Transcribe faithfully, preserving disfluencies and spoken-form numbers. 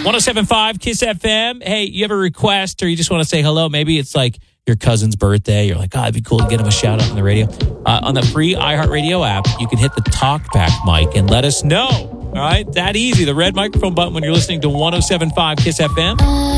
oh seven point five Kiss F M. Hey, you have a request or you just want to say hello? Maybe it's like your cousin's birthday. You're like, oh, it'd be cool to get him a shout out on the radio. Uh, on the free iHeartRadio app, you can hit the talkback mic and let us know. All right, that easy. The red microphone button when you're listening to one oh seven point five Kiss F M.